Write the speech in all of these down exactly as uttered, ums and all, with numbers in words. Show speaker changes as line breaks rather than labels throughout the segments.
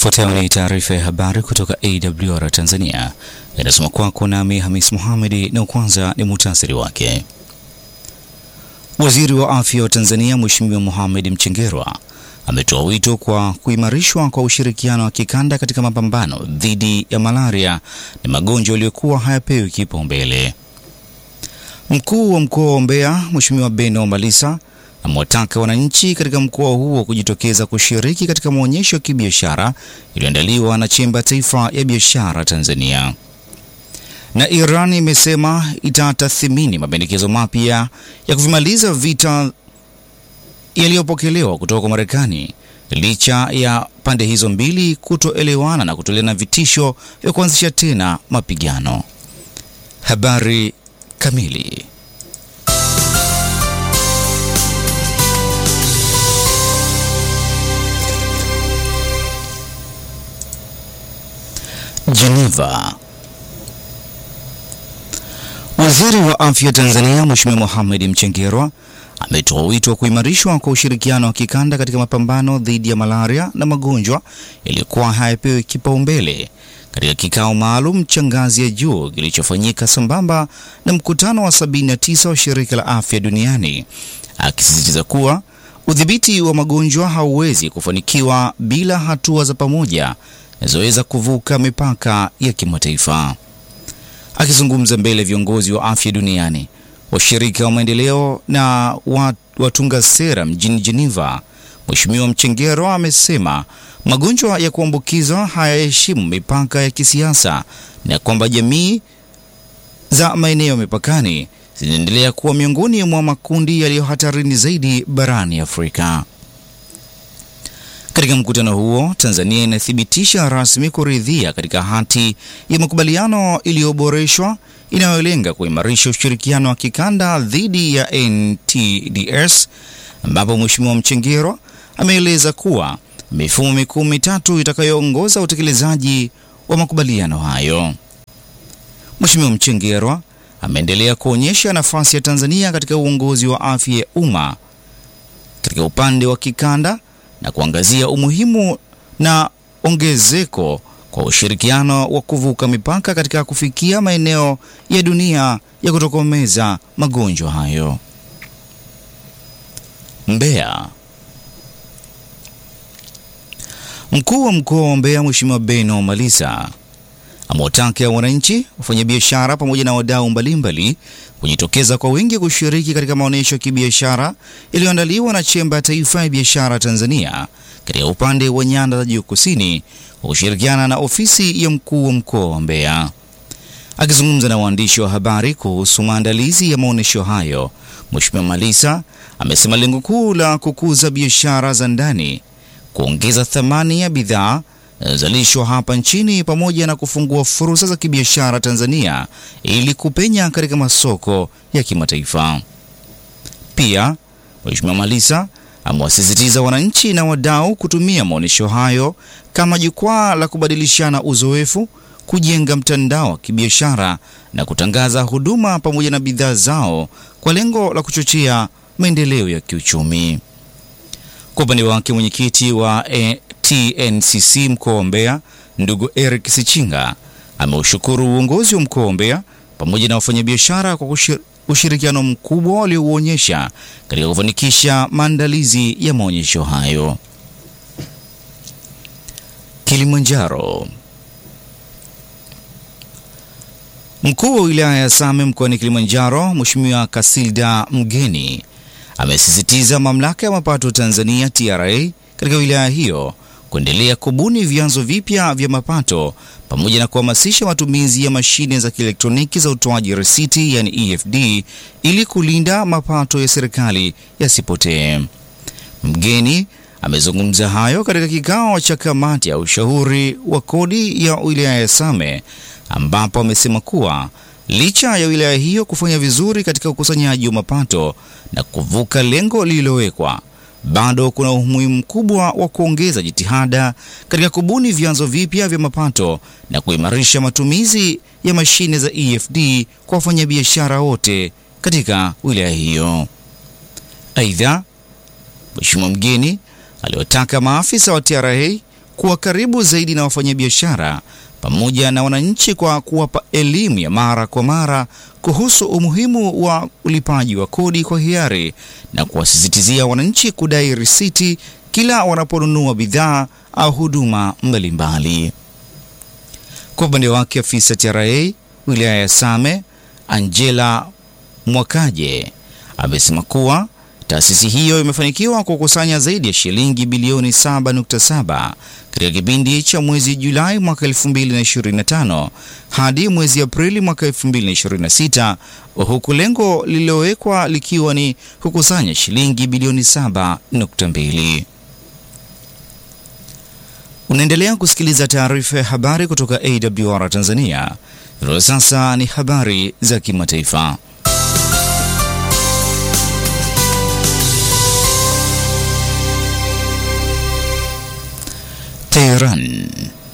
Ifuatayo ni taarifa ya habari kutoka A W R Tanzania. Inasoma kwako nami Hamis Mohamedi, na kwanza ni muhtasari wake. Waziri wa Afya wa Tanzania Mheshimiwa Mohamed Mchengerwa ametoa wito kwa kuimarishwa kwa ushirikiano wa kikanda katika mapambano dhidi ya malaria na magonjwa yaliyokuwa hayapewi kipaumbele. Mkuu wa mkoa wa Mbeya Mheshimiwa Beno Malisa amewataka wananchi katika mkoa huo kujitokeza kushiriki katika maonyesho ya kibiashara iliyoandaliwa na Chemba ya Taifa ya Biashara Tanzania. Na Iran imesema itatathmini mapendekezo mapya ya kuvimaliza vita yaliyopokelewa kutoka kwa Marekani licha ya pande hizo mbili kutoelewana na kutoleana vitisho vya kuanzisha tena mapigano. Habari kamili. Geneva. Waziri wa Afya Tanzania Mheshimiwa Mohamed Mchengerwa ametoa wito wa kuimarishwa kwa ushirikiano wa kikanda katika mapambano dhidi ya malaria na magonjwa yaliyokuwa hayapewi kipaumbele katika kikao maalum cha ngazi ya juu kilichofanyika sambamba na mkutano wa sabini na tisa wa Shirika la Afya Duniani, akisisitiza kuwa udhibiti wa magonjwa hauwezi kufanikiwa bila hatua za pamoja zinazoweza kuvuka mipaka ya kimataifa. Akizungumza mbele viongozi wa afya duniani, washirika wa maendeleo na watunga sera mjini Geneva, Mheshimiwa Mchengerwa amesema magonjwa ya kuambukiza hayaheshimu mipaka ya kisiasa na kwamba jamii za maeneo mipakani zinaendelea kuwa miongoni mwa makundi yaliyo hatarini zaidi barani Afrika. Katika mkutano huo, Tanzania inathibitisha rasmi kuridhia katika hati ya makubaliano iliyoboreshwa inayolenga kuimarisha ushirikiano wa kikanda dhidi ya N T D S, ambapo Mheshimiwa Mchengerwa ameeleza kuwa mifumo mikuu mitatu itakayoongoza utekelezaji wa makubaliano hayo. Mheshimiwa Mchengerwa ameendelea kuonyesha nafasi ya Tanzania katika uongozi wa afya ya umma katika upande wa kikanda na kuangazia umuhimu na ongezeko kwa ushirikiano wa kuvuka mipaka katika kufikia maeneo ya dunia ya kutokomeza magonjwa hayo. Mbeya. Mkuu wa mkoa wa Mbeya Mheshimiwa Beno Malisa amewataka wananchi, wafanyabiashara pamoja na wadau mbalimbali kujitokeza kwa wingi kushiriki katika maonyesho ya kibiashara yaliyoandaliwa na Chemba ya Taifa ya Biashara Tanzania katika upande wa Nyanda za Juu Kusini kwa kushirikiana na ofisi ya mkuu wa mkoa wa Mbeya. Akizungumza na waandishi wa habari kuhusu maandalizi ya maonyesho hayo, Mheshimiwa Malisa amesema lengo kuu la kukuza biashara za ndani, kuongeza thamani ya bidhaa zalishwa hapa nchini pamoja na kufungua fursa za kibiashara Tanzania ili kupenya katika masoko ya kimataifa. Pia Mheshimiwa Malisa amewasisitiza wananchi na wadau kutumia maonyesho hayo kama jukwaa la kubadilishana uzoefu, kujenga mtandao wa kibiashara na kutangaza huduma pamoja na bidhaa zao kwa lengo la kuchochea maendeleo ya kiuchumi. Kwa upande wake, mwenyekiti wa T N C C mkoa wa Mbeya ndugu Eric Sichinga ameushukuru uongozi wa mkoa wa Mbeya pamoja na wafanyabiashara kwa ushirikiano mkubwa waliouonyesha katika kufanikisha maandalizi ya maonyesho hayo. Kilimanjaro. Mkuu wa wilaya ya Same mkoani Kilimanjaro Mheshimiwa Kasilda Mgeni amesisitiza mamlaka ya mapato Tanzania T R A katika wilaya hiyo kuendelea kubuni vyanzo vipya vya mapato pamoja na kuhamasisha matumizi ya mashine za kielektroniki za utoaji risiti yani E F D ili kulinda mapato ya serikali yasipotee. Mgeni amezungumza hayo katika kikao cha kamati ya ushauri wa kodi ya wilaya ya Same, ambapo amesema kuwa licha ya wilaya hiyo kufanya vizuri katika ukusanyaji wa mapato na kuvuka lengo lililowekwa, bado kuna umuhimu mkubwa wa kuongeza jitihada katika kubuni vyanzo vipya vya mapato na kuimarisha matumizi ya mashine za E F D kwa wafanyabiashara wote katika wilaya hiyo. Aidha, Mheshimiwa Mgeni aliwataka maafisa wa T R A kuwa karibu zaidi na wafanyabiashara pamoja na wananchi kwa kuwapa elimu ya mara kwa mara kuhusu umuhimu wa ulipaji wa kodi kwa hiari na kuwasisitizia wananchi kudai risiti kila wanaponunua bidhaa au huduma mbalimbali. Kwa upande wake, afisa T R A wilaya ya Same Angela Mwakaje amesema kuwa taasisi hiyo imefanikiwa kukusanya zaidi ya shilingi bilioni saba nukta saba katika kipindi cha mwezi Julai mwaka elfu mbili na ishirini na tano hadi mwezi Aprili mwaka elfu mbili na ishirini na sita, huku lengo lililowekwa likiwa ni kukusanya shilingi bilioni saba nukta mbili. Unaendelea kusikiliza taarifa ya habari kutoka A W R Tanzania. Hilo sasa ni habari za kimataifa. Tehran.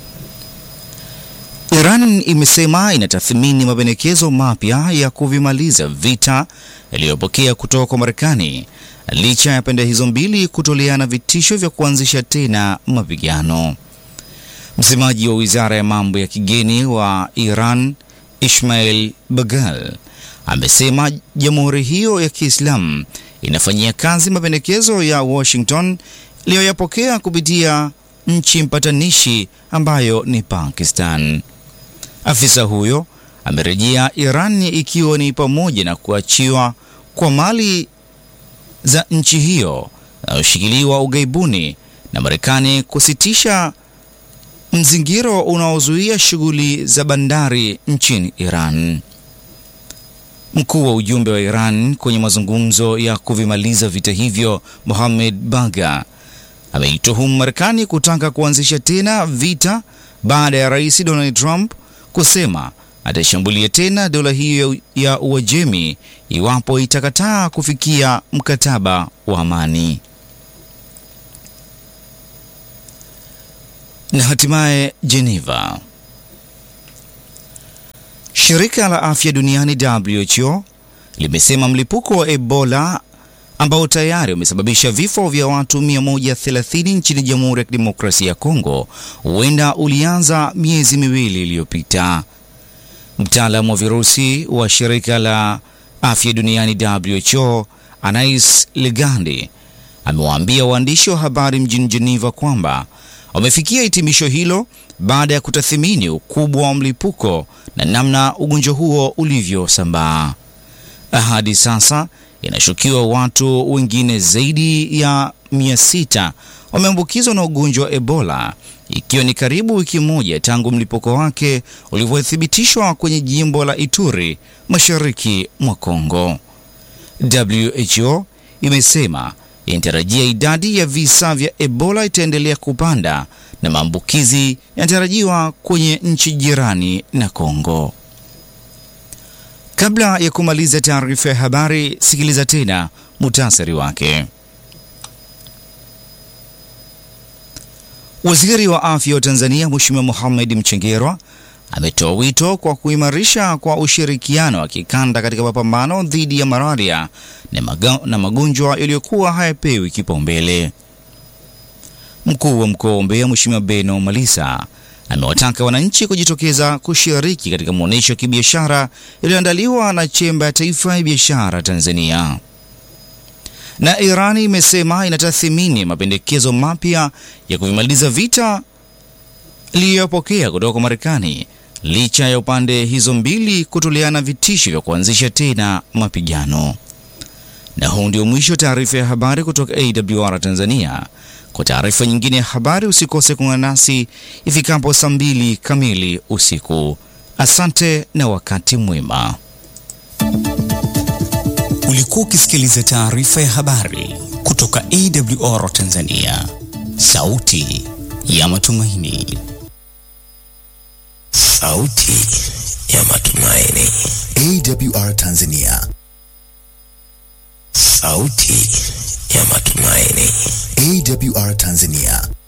Iran imesema inatathmini mapendekezo mapya ya kuvimaliza vita yaliyopokea kutoka kwa Marekani licha ya pande hizo mbili kutoleana vitisho vya kuanzisha tena mapigano. Msemaji wa Wizara ya Mambo ya Kigeni wa Iran, Ismail Baghal, amesema jamhuri hiyo ya Kiislamu inafanyia kazi mapendekezo ya Washington iliyoyapokea kupitia nchi mpatanishi ambayo ni Pakistan. Afisa huyo amerejea Iran ikiwa ni pamoja na kuachiwa kwa mali za nchi hiyo zinazoshikiliwa ughaibuni na Marekani, kusitisha mzingiro unaozuia shughuli za bandari nchini Iran. Mkuu wa ujumbe wa Iran kwenye mazungumzo ya kuvimaliza vita hivyo, Mohammed Bagha, ameituhumu Marekani kutaka kuanzisha tena vita baada ya Rais Donald Trump kusema atashambulia tena dola hiyo ya Uajemi iwapo itakataa kufikia mkataba wa amani. Na hatimaye Geneva. Shirika la Afya Duniani W H O limesema mlipuko wa Ebola ambao tayari umesababisha vifo vya watu mia moja thelathini nchini Jamhuri ya Kidemokrasia ya Kongo huenda ulianza miezi miwili iliyopita. Mtaalamu wa virusi wa shirika la Afya Duniani W H O, Anais Legandi, amewaambia waandishi wa habari mjini Geneva kwamba wamefikia hitimisho hilo baada ya kutathmini ukubwa wa mlipuko na namna ugonjwa huo ulivyosambaa. Hadi sasa inashukiwa watu wengine zaidi ya mia sita wameambukizwa na ugonjwa wa Ebola, ikiwa ni karibu wiki moja tangu mlipuko wake ulivyothibitishwa kwenye jimbo la Ituri, mashariki mwa Kongo. W H O imesema inatarajia idadi ya visa vya Ebola itaendelea kupanda na maambukizi yanatarajiwa kwenye nchi jirani na Kongo. Kabla ya kumaliza taarifa ya habari, sikiliza tena muhtasari wake. Waziri wa Afya wa Tanzania Mheshimiwa Mohamed Mchengerwa ametoa wito kwa kuimarisha kwa ushirikiano wa kikanda katika mapambano dhidi ya malaria na magonjwa yaliyokuwa hayapewi kipaumbele. Mkuu wa mkoa wa Mbeya Mheshimiwa Beno Malisa amewataka wananchi kujitokeza kushiriki katika maonyesho ya kibiashara yaliyoandaliwa na Chemba ya Taifa ya Biashara Tanzania. Na Irani imesema inatathmini mapendekezo mapya ya kuimaliza vita iliyopokea kutoka kwa Marekani licha ya upande hizo mbili kutoleana vitisho vya kuanzisha tena mapigano. Na huu ndio mwisho taarifa ya habari kutoka A W R Tanzania. Kwa taarifa nyingine ya habari usikose kuungana nasi ifikapo saa mbili kamili usiku. Asante na wakati mwema. Ulikuwa ukisikiliza taarifa ya habari kutoka A W R Tanzania, sauti ya matumaini.
Sauti ya matumaini. A W R Tanzania. Sauti ya matumaini. A W R Tanzania.